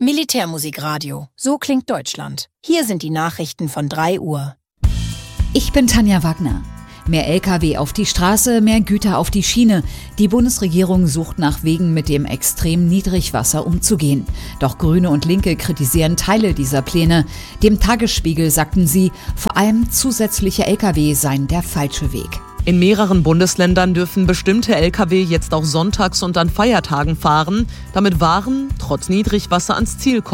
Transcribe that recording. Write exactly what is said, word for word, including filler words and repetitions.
Militärmusikradio. So klingt Deutschland. Hier sind die Nachrichten von drei Uhr. Ich bin Tanja Wagner. Mehr L K W auf die Straße, mehr Güter auf die Schiene. Die Bundesregierung sucht nach Wegen, mit dem extremen Niedrigwasser umzugehen. Doch Grüne und Linke kritisieren Teile dieser Pläne. Dem Tagesspiegel sagten sie, vor allem zusätzliche L K W seien der falsche Weg. In mehreren Bundesländern dürfen bestimmte L K W jetzt auch sonntags und an Feiertagen fahren, damit Waren trotz Niedrigwasser ans Ziel kommen.